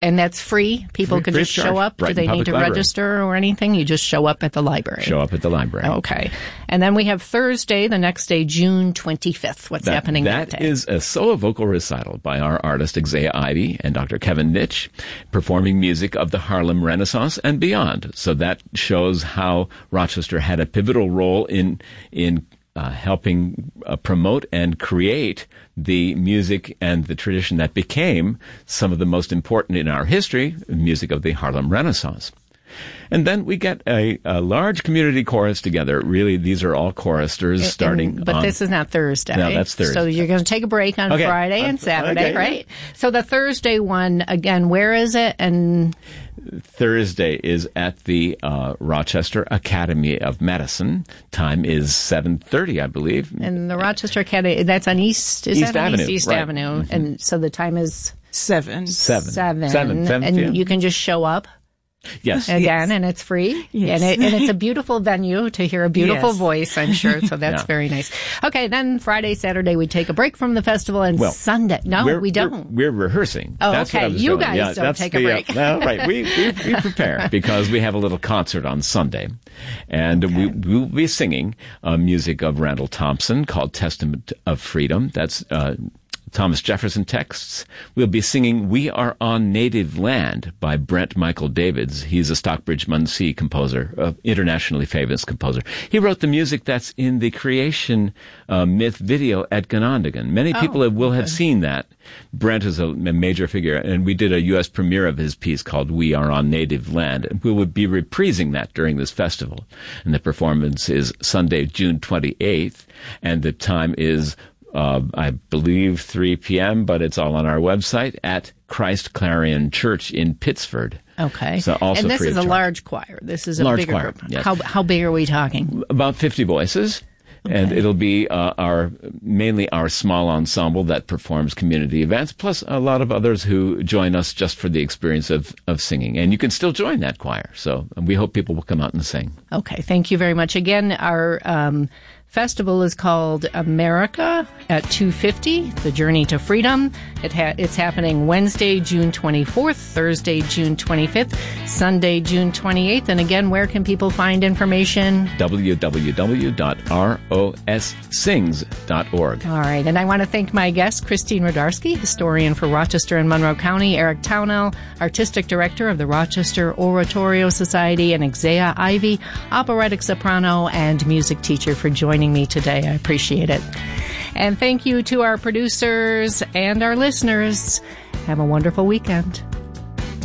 And that's free? People can just show up? Do they need to register or anything? You just show up at the library? Show up at the library. Okay. And then we have Thursday, the next day, June 25th. What's happening that day? That is a solo vocal recital by our artist, Exaya Ivy, and Dr. Kevin Nitsch, performing music of the Harlem Renaissance and beyond. So that shows how Rochester had a pivotal role in helping promote and create the music and the tradition that became some of the most important in our history, music of the Harlem Renaissance. And then we get a large community chorus together. Really, these are all choristers starting But this is not Thursday. No, that's Thursday. So you're going to take a break on Friday and Saturday, right? So the Thursday one, again, where is it? And Thursday is at the Rochester Academy of Medicine. Time is 7:30, I believe. And the Rochester Academy, that's on East Avenue. East Avenue. Mm-hmm. And so the time is 7 and p.m. You can just show up. Yes. Again, and it's free. Yes. And it's a beautiful venue to hear a beautiful voice, I'm sure. So that's very nice. Okay, then Friday, Saturday, we take a break from the festival, and Sunday. No, we don't. We're rerehearsing. Oh, that's okay. You guys don't take a break. No, right. We prepare because we have a little concert on Sunday. And we will be singing music of Randall Thompson called Testament of Freedom. That's Thomas Jefferson texts. We'll be singing We Are on Native Land by Brent Michael Davids. He's a Stockbridge-Muncie composer, internationally famous composer. He wrote the music that's in the Creation Myth video at Ganondagan. Many people will have seen that. Brent is a major figure, and we did a U.S. premiere of his piece called We Are on Native Land. And we will be reprising that during this festival. And the performance is Sunday, June 28th, and the time is I believe 3 p.m., but it's all on our website at Christ Clarion Church in Pittsford. Okay. So also and this free is of a charge. Large choir. This is a large bigger choir, group. Yes. How big are we talking? About 50 voices. Okay. And it'll be mainly our small ensemble that performs community events, plus a lot of others who join us just for the experience of singing. And you can still join that choir. So we hope people will come out and sing. Okay. Thank you very much. Again, our festival is called America at 250, The Journey to Freedom. It's happening Wednesday, June 24th, Thursday, June 25th, Sunday, June 28th. And again, where can people find information? www.rossings.org. All right. And I want to thank my guest, Christine Rodarski, historian for Rochester and Monroe County, Eric Townell, artistic director of the Rochester Oratorio Society, and Exaya Ivy, operatic soprano and music teacher, for joining me today. I appreciate it. And thank you to our producers and our listeners. Have a wonderful weekend.